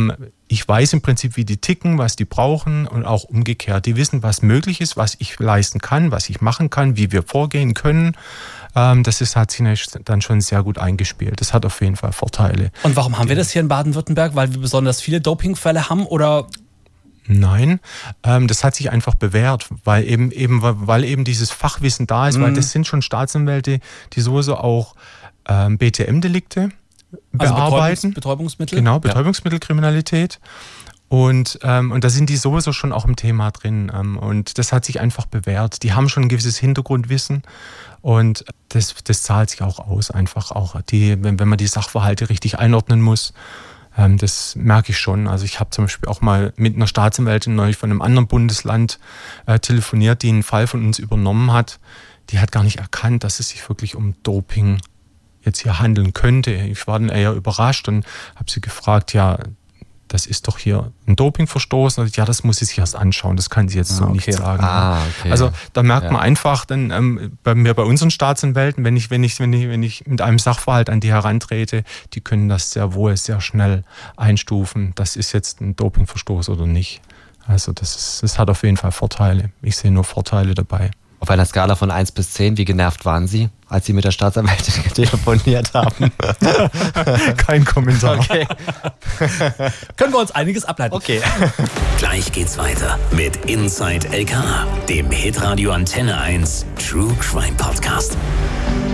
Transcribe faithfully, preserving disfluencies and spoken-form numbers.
Ähm, ich weiß im Prinzip, wie die ticken, was die brauchen und auch umgekehrt. Die wissen, was möglich ist, was ich leisten kann, was ich machen kann, wie wir vorgehen können. Ähm, das ist, hat sich dann schon sehr gut eingespielt. Das hat auf jeden Fall Vorteile. Und warum haben wir das hier in Baden-Württemberg? Weil wir besonders viele Dopingfälle haben oder... Nein, ähm, das hat sich einfach bewährt, weil eben, eben, weil eben dieses Fachwissen da ist, mhm. weil das sind schon Staatsanwälte, die sowieso auch ähm, B T M-Delikte bearbeiten. Also Betäubungs- Betäubungsmittel? Genau, Betäubungsmittelkriminalität. Und, ähm, und da sind die sowieso schon auch im Thema drin. Ähm, und das hat sich einfach bewährt. Die haben schon ein gewisses Hintergrundwissen und das, das zahlt sich auch aus, einfach auch, die, wenn, wenn man die Sachverhalte richtig einordnen muss. Das merke ich schon. Also ich habe zum Beispiel auch mal mit einer Staatsanwältin neulich von einem anderen Bundesland äh, telefoniert, die einen Fall von uns übernommen hat. Die hat gar nicht erkannt, dass es sich wirklich um Doping jetzt hier handeln könnte. Ich war dann eher überrascht und habe sie gefragt, ja, das ist doch hier ein Dopingverstoß. Und ja, das muss sie sich erst anschauen. Das kann sie jetzt ah, so okay. nicht sagen. Ah, okay. Also da merkt ja. man einfach, dann ähm, bei mir, bei unseren Staatsanwälten, wenn ich, wenn ich, wenn ich, wenn ich mit einem Sachverhalt an die herantrete, die können das sehr wohl, sehr schnell einstufen. Das ist jetzt ein Dopingverstoß oder nicht. Also das ist, das hat auf jeden Fall Vorteile. Ich sehe nur Vorteile dabei. Auf einer Skala von eins bis zehn, wie genervt waren Sie, als Sie mit der Staatsanwältin telefoniert haben? Kein Kommentar. Okay. Können wir uns einiges ableiten. Okay. Gleich geht's weiter mit Inside L K A, dem Hitradio Antenne eins True Crime Podcast.